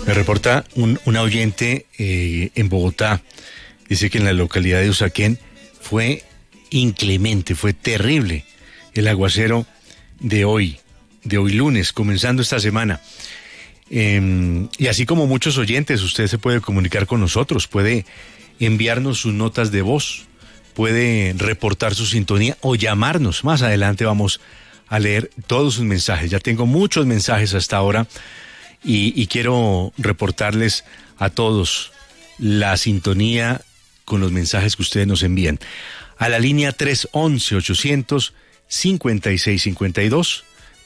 Me reporta una oyente en Bogotá. Dice que en la localidad de Usaquén fue inclemente, fue terrible el aguacero de hoy lunes, comenzando esta semana. Y así como muchos oyentes, usted se puede comunicar con nosotros, puede enviarnos sus notas de voz, puede reportar su sintonía o llamarnos. Más adelante vamos a leer todos sus mensajes. Ya tengo muchos mensajes hasta ahora y quiero reportarles a todos la sintonía con los mensajes que ustedes nos envían. A la línea 311-800-5652,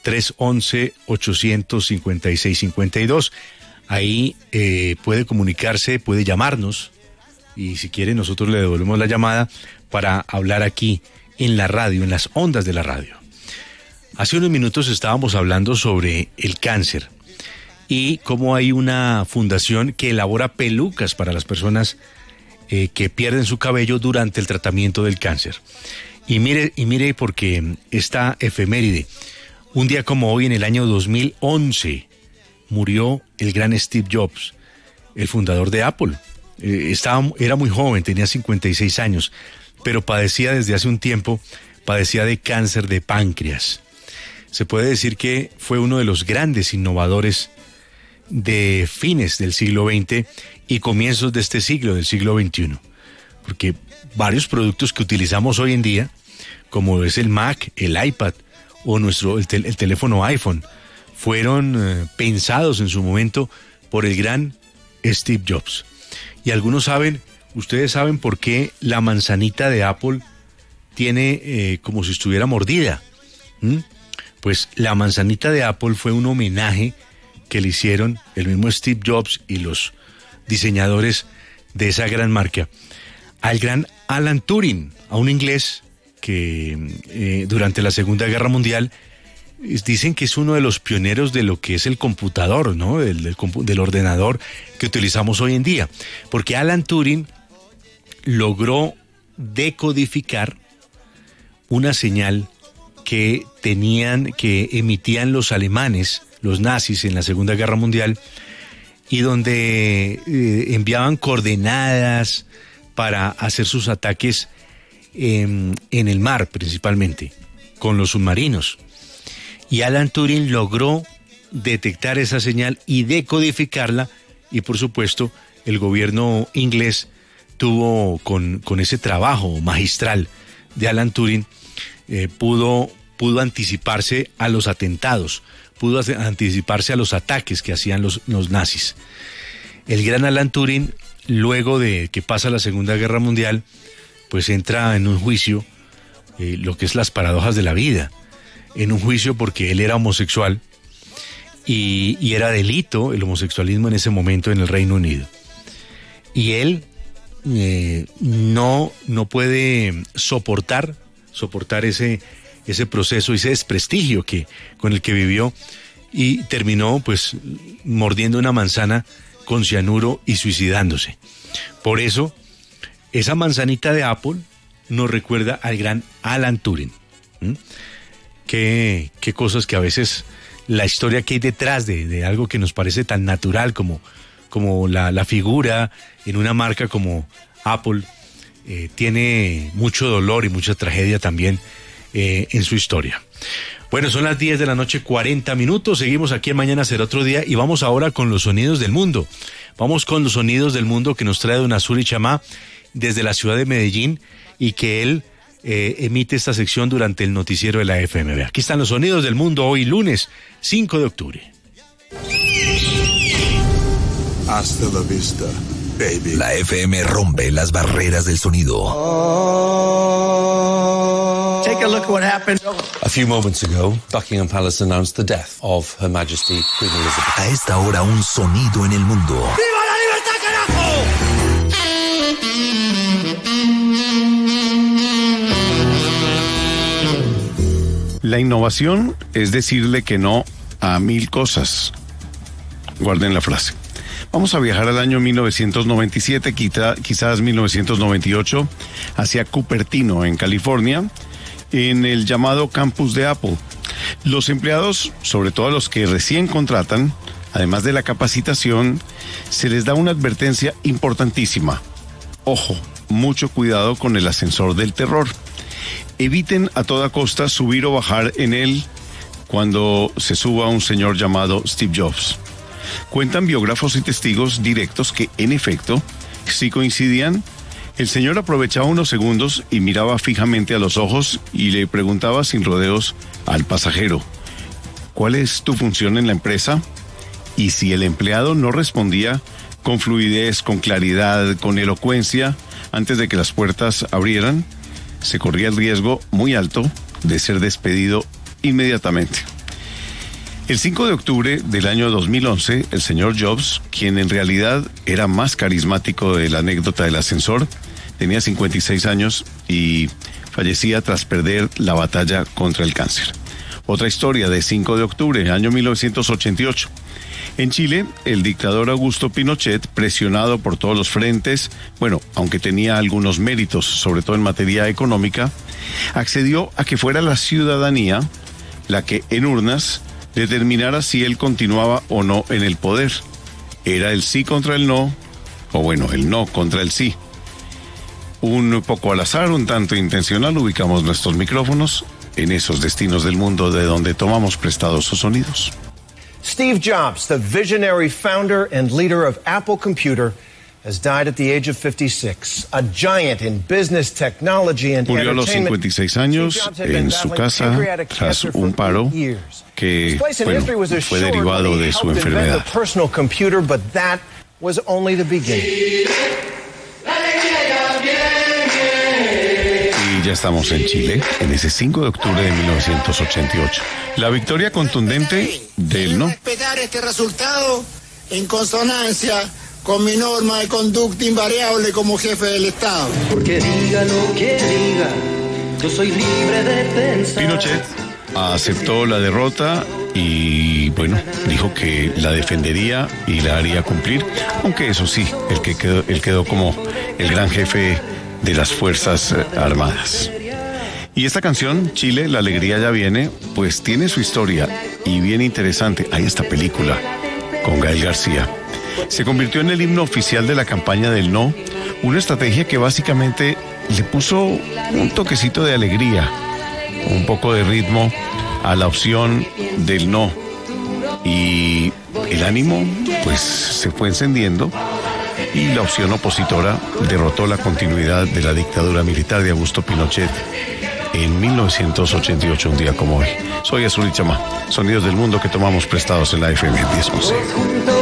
311-800-5652. Ahí puede comunicarse, puede llamarnos y si quiere nosotros le devolvemos la llamada para hablar aquí en la radio, en las ondas de la radio. Hace unos minutos estábamos hablando sobre el cáncer y cómo hay una fundación que elabora pelucas para las personas que pierden su cabello durante el tratamiento del cáncer. Y mire porque esta efeméride, un día como hoy en el año 2011, murió el gran Steve Jobs, el fundador de Apple. Era muy joven, tenía 56 años, pero padecía desde hace un tiempo, padecía de cáncer de páncreas. Se puede decir que fue uno de los grandes innovadores de fines del siglo XX y comienzos de este siglo, del siglo XXI. Porque varios productos que utilizamos hoy en día, como es el Mac, el iPad o el teléfono iPhone, fueron pensados en su momento por el gran Steve Jobs. Y ustedes saben por qué la manzanita de Apple tiene como si estuviera mordida. Pues la manzanita de Apple fue un homenaje que le hicieron el mismo Steve Jobs y los diseñadores de esa gran marca al gran Alan Turing, a un inglés que durante la Segunda Guerra Mundial dicen que es uno de los pioneros de lo que es el computador, ¿no? Del ordenador que utilizamos hoy en día, porque Alan Turing logró decodificar una señal que emitían los alemanes, los nazis en la Segunda Guerra Mundial, y donde enviaban coordenadas para hacer sus ataques en el mar, principalmente, con los submarinos. Y Alan Turing logró detectar esa señal y decodificarla, y por supuesto el gobierno inglés tuvo con ese trabajo magistral de Alan Turing, pudo anticiparse a los atentados, pudo anticiparse a los ataques que hacían los nazis. El gran Alan Turing, luego de que pasa la Segunda Guerra Mundial, pues entra en un juicio, lo que es las paradojas de la vida, en un juicio porque él era homosexual y era delito el homosexualismo en ese momento en el Reino Unido. Y él no puede soportar ese proceso, ese desprestigio con el que vivió, y terminó pues mordiendo una manzana con cianuro y suicidándose. Por eso, esa manzanita de Apple nos recuerda al gran Alan Turing. Qué cosas que a veces la historia que hay detrás de algo que nos parece tan natural como la figura en una marca como Apple, tiene mucho dolor y mucha tragedia también en su historia. Bueno, son las 10 de la noche, 40 minutos. Seguimos aquí en Mañana Será Otro Día y vamos ahora con los sonidos del mundo. Vamos con los sonidos del mundo que nos trae don Azuri Chamá desde la ciudad de Medellín, y que él emite esta sección durante el noticiero de la FMB. Aquí están los sonidos del mundo hoy lunes 5 de octubre. Hasta la vista, baby. La FM rompe las barreras del sonido. Take a look at what happened. A few moments ago, Buckingham Palace announced the death of Her Majesty Queen Elizabeth. A esta hora, un sonido en el mundo. ¡Viva la libertad, carajo! La innovación es decirle que no a 1000 cosas. Guarden la frase. Vamos a viajar al año 1997, quizás 1998, hacia Cupertino, en California, en el llamado campus de Apple. Los empleados, sobre todo los que recién contratan, Además de la capacitación, se les da una advertencia importantísima. Ojo, mucho cuidado con el ascensor del terror. Eviten a toda costa subir o bajar en él cuando se suba un señor llamado Steve Jobs. Cuentan biógrafos y testigos directos que, en efecto, sí coincidían. El señor aprovechaba unos segundos y miraba fijamente a los ojos y le preguntaba sin rodeos al pasajero: ¿cuál es tu función en la empresa? Y si el empleado no respondía con fluidez, con claridad, con elocuencia, antes de que las puertas abrieran, se corría el riesgo muy alto de ser despedido inmediatamente. El 5 de octubre del año 2011, el señor Jobs, quien en realidad era más carismático de la anécdota del ascensor, tenía 56 años y fallecía tras perder la batalla contra el cáncer. Otra historia de 5 de octubre, año 1988. En Chile, el dictador Augusto Pinochet, presionado por todos los frentes, aunque tenía algunos méritos, sobre todo en materia económica, accedió a que fuera la ciudadanía la que en urnas determinara si él continuaba o no en el poder. Era el sí contra el no, el no contra el sí. Un poco al azar, un tanto intencional, ubicamos nuestros micrófonos en esos destinos del mundo de donde tomamos prestados sus sonidos. Steve Jobs, the visionary founder and leader of Apple Computer, has died at the age of 56. A giant in business, technology and Murió a los entertainment. 56 años en su casa tras un paro que fue derivado de su enfermedad. Personal computer, but that was only the beginning. Y ya estamos en Chile, en ese 5 de octubre de 1988. La victoria contundente del no. Respetar este resultado en consonancia con mi norma de conducta invariable como jefe del Estado. Porque diga lo que diga, yo soy libre de pensar. Pinochet aceptó la derrota y dijo que la defendería y la haría cumplir, aunque eso sí, él quedó como el gran jefe de las Fuerzas Armadas. Y esta canción, Chile, la alegría ya viene, pues tiene su historia y bien interesante. Hay esta película con Gael García. Se convirtió en el himno oficial de la campaña del no, una estrategia que básicamente le puso un toquecito de alegría, un poco de ritmo a la opción del no. Y el ánimo, pues, se fue encendiendo y la opción opositora derrotó la continuidad de la dictadura militar de Augusto Pinochet en 1988, un día como hoy. Soy Azul y Chama, sonidos del mundo que tomamos prestados en la FM 1011.